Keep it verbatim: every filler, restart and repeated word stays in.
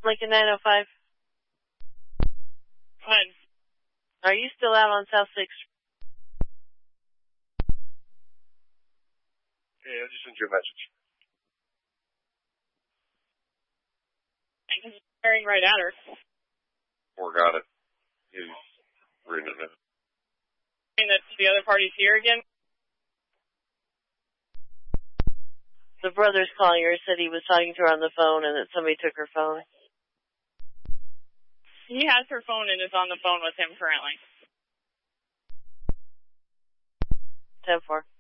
Lincoln nine oh five. Fine. Are you still out on South sixth? Yeah, I just sent you a message. I'm staring right at her. Or got it. He's reading it now. I mean that the other party's here again? The brother's calling her, said he was talking to her on the phone and that somebody took her phone. He has her phone and is on the phone with him currently. ten four.